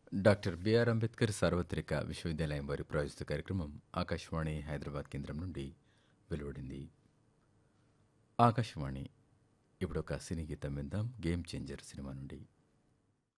Doctor BR Ambedkar సార్వత్రిక విశ్వవిద్యాలయం వారి ప్రాయోజిత కార్యక్రమం ఆకాశవాణి హైదరాబాద్ కేంద్రం నుండి వెలువడింది. ఆకాశవాణి ఇప్పుడు ఒక సినీ గీతం విందాం. గేమ్ చేంజర్ సినిమా నుండి.